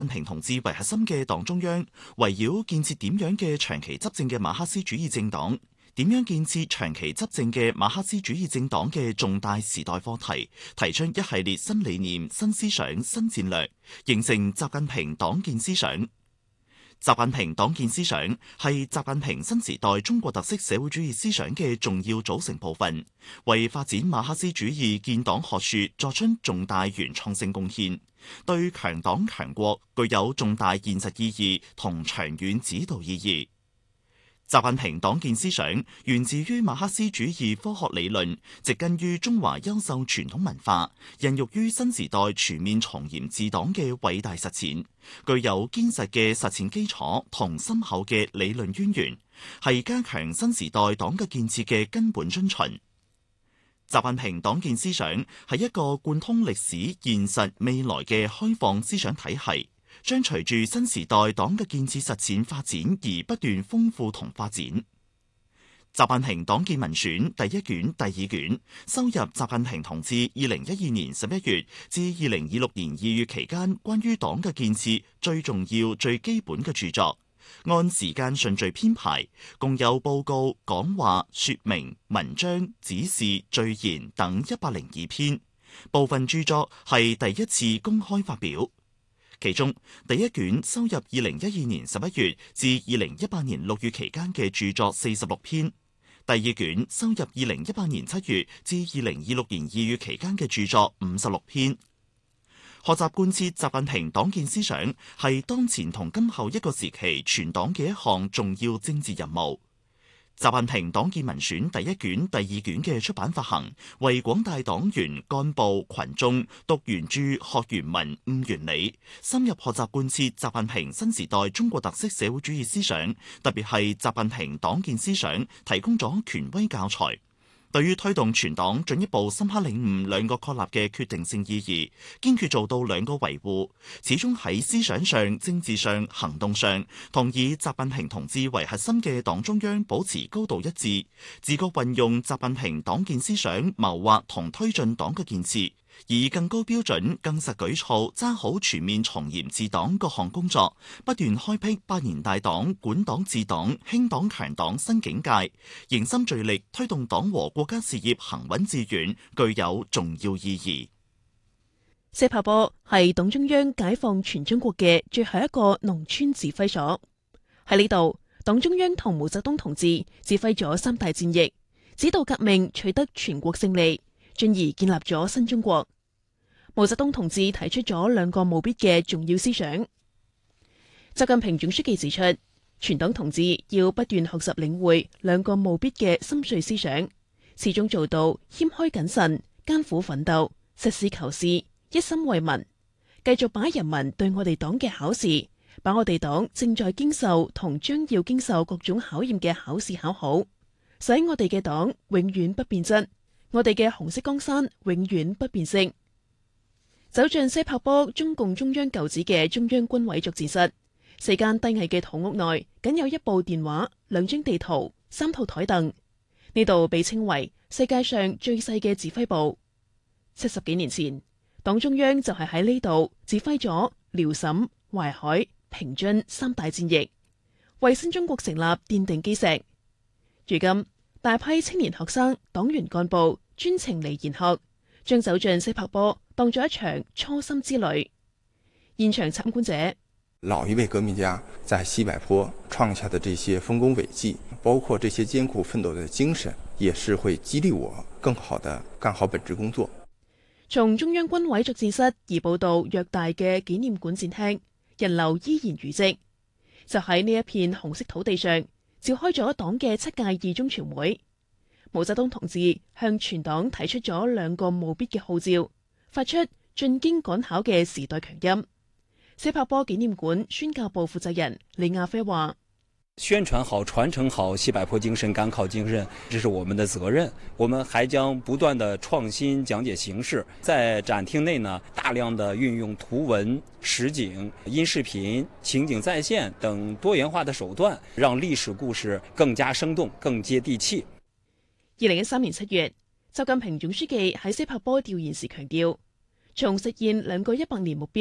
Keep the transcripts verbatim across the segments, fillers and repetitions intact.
近平同志為核心嘅黨中央，圍繞建設點樣嘅長期執政嘅馬克思主義政黨，點樣建設長期執政嘅馬克思主義政黨嘅重大時代課題，提出一系列新理念、新思想、新戰略，形成習近平黨建思想。習近平黨建思想係習近平新時代中國特色社會主義思想嘅重要組成部分，為發展馬克思主義建黨學說作出重大原創性貢獻，對強黨強國具有重大現實意義同長遠指導意義。習近平黨建思想源自於馬克思主義科學理論，植根於中華優秀傳統文化，孕育於新時代全面從嚴治黨嘅偉大實踐，具有堅實嘅實踐基礎同深厚嘅理論淵源，係加強新時代黨嘅建設嘅根本遵循。習近平黨建思想係一個貫通歷史、現實、未來嘅開放思想體系，將隨住新時代黨嘅建設實踐發展而不斷豐富同發展。習近平黨建文選第一卷、第二卷收入習近平同志二零一二年十一月至二零二六年二月期間關於黨嘅建設最重要、最基本嘅著作，按時間順序編排，共有報告、講話、說明、文章、指示、序言等一百零二篇，部分著作係第一次公開發表。其中第一卷收入二零一二年十一月至二零一八年六月期間嘅著作四十六篇，第二卷收入二零一八年七月至二零二六年二月期間嘅著作五十六篇。學習貫徹習近平黨建思想係當前同今後一個時期全黨嘅一項重要政治任務。習近平黨建文選第一卷、第二卷嘅出版發行，為廣大黨員幹部群眾讀原著、學原文、悟原理，深入學習貫徹習近平新時代中國特色社會主義思想，特別係習近平黨建思想，提供咗權威教材。對於推動全黨進一步深刻領悟兩個確立嘅決定性意義，堅決做到兩個維護，始終喺思想上、政治上、行動上，同以習近平同志為核心嘅黨中央保持高度一致，自覺運用習近平黨建思想謀劃同推進黨嘅建設，以更高標準、更實舉措揸好全面從嚴治黨各項工作，不斷開闢百年大黨、管黨治黨、興黨強黨新境界，凝心聚力推動黨和國家事業行穩致遠，具有重要意義。 西柏坡係黨中央解放全中國嘅最後一個農村指揮所，喺呢度，黨中央同毛澤東同志指揮咗三大戰役，指導革命取得全國勝利，進而建立咗新中國。毛澤東同志提出咗兩個務必嘅重要思想。習近平總書記指出，全黨同志要不斷學習領會兩個務必嘅深邃思想，始終做到謙虛謹慎、艱苦奮鬥、實事求是、一心為民，繼續把人民對我哋黨嘅考試，把我哋黨正在經受同將要經受各種考驗嘅考試考好，使我哋嘅黨永遠不變質，我哋嘅紅色江山永遠不變色。走進西柏坡中共中央舊址嘅中央軍委作戰室，四間低矮嘅土屋內僅有一部電話、兩張地圖、三套台凳。呢度被稱為世界上最細嘅指揮部。七十幾年前，黨中央就係喺呢度指揮咗遼瀋、淮海、平津三大戰役，為新中國成立奠定基石。如今，大批青年學生、黨員幹部專程嚟研學，將走進西柏坡當作一場初心之旅。現場參觀者， 老一位革命家在西柏坡創下的這些豐功偉績，包括這些艱苦奮鬥的精神，也是會激勵我更好地幹好本職工作。 從中央軍委作戰室移步到約大嘅紀念館展廳，人流依然如織。就喺呢一片紅色土地上，召開咗黨嘅七屆二中全會。毛澤東同志向全黨提出咗兩個務必嘅號召，發出進京趕考嘅時代強音。西柏坡紀念館宣教部負責人李亞飛話： 宣傳好、傳承好西柏坡精神、趕考精神，這是我們的責任。我們還將不斷的創新講解形式，在展廳內呢，大量的運用圖文、實景、音視頻、情景再現等多元化的手段，讓歷史故事更加生動、更接地氣。 二零一三年七月，習近平總書記喺西柏坡調研時強調，從實現兩個一百年目標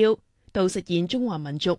到實現中華民族